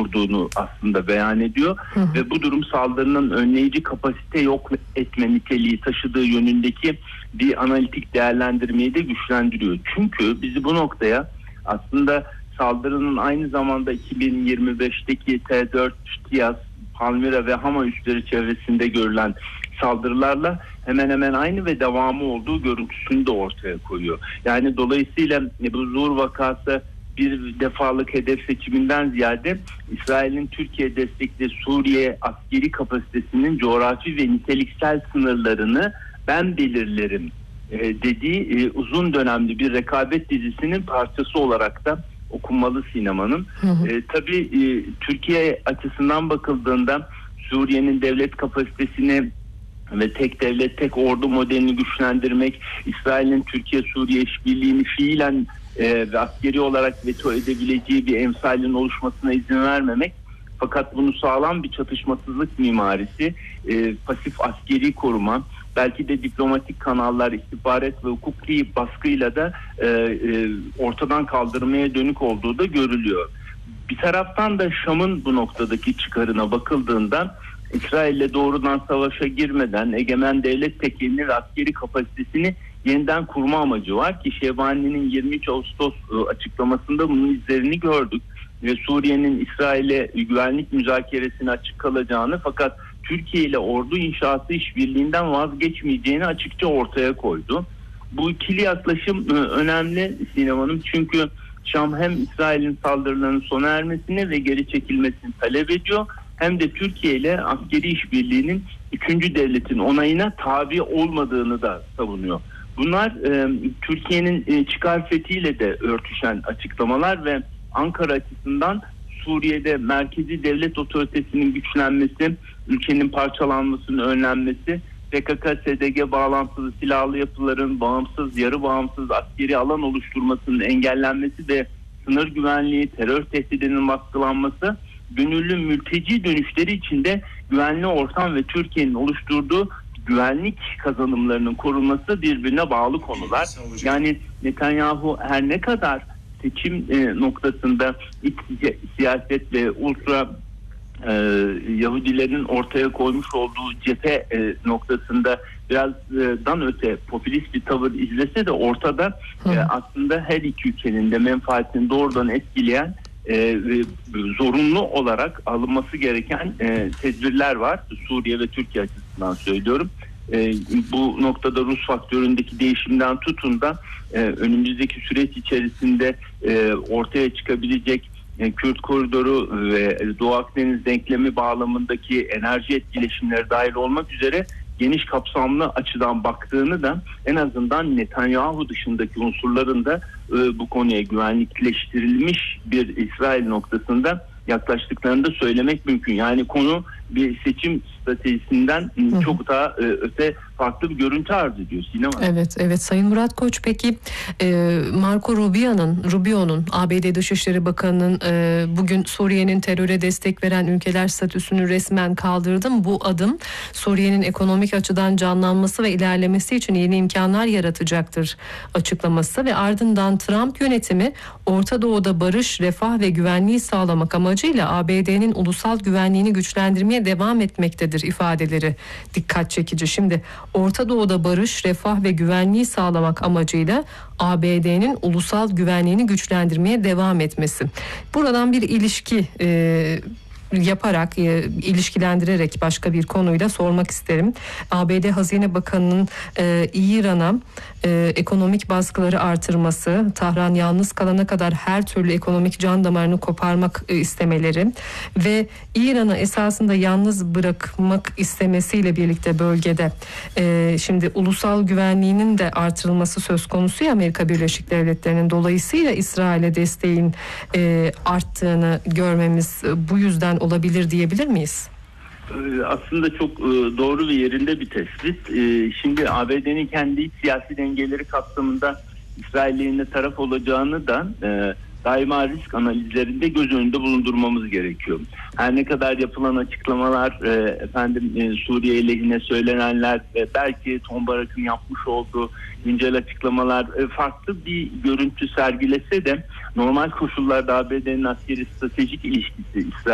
kurduğunu aslında beyan ediyor. Ve bu durum saldırının önleyici kapasite yok etme niteliği taşıdığı yönündeki bir analitik değerlendirmeyi de güçlendiriyor. Çünkü bizi bu noktaya aslında saldırının aynı zamanda 2025'teki T4, TİAS, Palmyra ve Hama üsleri çevresinde görülen saldırılarla hemen hemen aynı ve devamı olduğu görüntüsünü de ortaya koyuyor. Yani dolayısıyla bu Zur vakası bir defalık hedef seçiminden ziyade İsrail'in Türkiye destekli Suriye askeri kapasitesinin coğrafi ve niteliksel sınırlarını ben belirlerim dediği uzun dönemli bir rekabet dizisinin parçası olarak da okunmalı sinemanın. Tabii Türkiye açısından bakıldığında Suriye'nin devlet kapasitesini ve tek devlet tek ordu modelini güçlendirmek, İsrail'in Türkiye-Suriye işbirliğini fiilen ve askeri olarak veto edebileceği bir emsalin oluşmasına izin vermemek, fakat bunu sağlam bir çatışmasızlık mimarisi, pasif askeri koruma, belki de diplomatik kanallar, istihbarat ve hukuki baskıyla da ortadan kaldırmaya dönük olduğu da görülüyor. Bir taraftan da Şam'ın bu noktadaki çıkarına bakıldığında İsrail'le doğrudan savaşa girmeden egemen devlet tekelini ve askeri kapasitesini yeniden kurma amacı var ki Şevvalli'nin 23 Ağustos açıklamasında bunun izlerini gördük ve Suriye'nin İsrail'e güvenlik müzakeresine açık kalacağını, fakat Türkiye ile ordu inşası işbirliğinden vazgeçmeyeceğini açıkça ortaya koydu. Bu ikili yaklaşım önemli sinemanın, çünkü Şam hem İsrail'in saldırılarının sona ermesini ve geri çekilmesini talep ediyor, hem de Türkiye ile askeri işbirliğinin üçüncü devletin onayına tabi olmadığını da savunuyor. Bunlar Türkiye'nin çıkar fethiyle de örtüşen açıklamalar ve Ankara açısından Suriye'de merkezi devlet otoritesinin güçlenmesi, ülkenin parçalanmasının önlenmesi, PKK-SDG bağlantılı silahlı yapıların bağımsız, yarı bağımsız askeri alan oluşturmasının engellenmesi ve sınır güvenliği, terör tehdidinin baskılanması, gönüllü mülteci dönüşleri içinde güvenli ortam ve Türkiye'nin oluşturduğu güvenlik kazanımlarının korunması birbirine bağlı konular. Yani Netanyahu her ne kadar seçim noktasında iç siyaset ve ultra Yahudilerin ortaya koymuş olduğu cephe noktasında birazdan öte popülist bir tavır izlese de ortada aslında her iki ülkenin de menfaatini doğrudan etkileyen zorunlu olarak alınması gereken tedbirler var. Suriye ve Türkiye açısından söylüyorum. Bu noktada Rus faktöründeki değişimden tutun da önümüzdeki süreç içerisinde ortaya çıkabilecek Kürt koridoru ve Doğu Akdeniz denklemi bağlamındaki enerji etkileşimleri dahil olmak üzere geniş kapsamlı açıdan baktığını da en azından Netanyahu dışındaki unsurların da bu konuya güvenlikleştirilmiş bir İsrail noktasında yaklaştıklarını da söylemek mümkün. Yani konu bir seçim stratejisinden çok daha öte farklı bir görüntü arz ediyor sinema. Evet Sayın Murat Koç, peki Marco Rubio'nun ABD Dışişleri Bakanı'nın bugün Suriye'nin teröre destek veren ülkeler statüsünü resmen kaldırdı mı? Bu adım Suriye'nin ekonomik açıdan canlanması ve ilerlemesi için yeni imkanlar yaratacaktır açıklaması ve ardından Trump yönetimi Orta Doğu'da barış, refah ve güvenliği sağlamak amacıyla ABD'nin ulusal güvenliğini güçlendirmeye devam etmektedir ifadeleri dikkat çekici. Şimdi Orta Doğu'da barış, refah ve güvenliği sağlamak amacıyla ABD'nin ulusal güvenliğini güçlendirmeye devam etmesi. Buradan bir ilişki yaparak, ilişkilendirerek başka bir konuyla sormak isterim. ABD Hazine Bakanı'nın İran'a ekonomik baskıları artırması, Tahran yalnız kalana kadar her türlü ekonomik can damarını koparmak istemeleri ve İran'ı esasında yalnız bırakmak istemesiyle birlikte bölgede şimdi ulusal güvenliğinin de artırılması söz konusu ya Amerika Birleşik Devletleri'nin, dolayısıyla İsrail'e desteğin arttığını görmemiz bu yüzden olabilir diyebilir miyiz? Aslında çok doğru ve yerinde bir tespit. Şimdi ABD'nin kendi siyasi dengeleri kapsamında İsrail'in taraf olacağını da daima risk analizlerinde göz önünde bulundurmamız gerekiyor. Her ne kadar yapılan açıklamalar, Suriye lehine söylenenler ve belki Tom Barak'ın yapmış olduğu güncel açıklamalar farklı bir görüntü sergilese de normal koşullarda ABD'nin askeri stratejik ilişkisi İsrail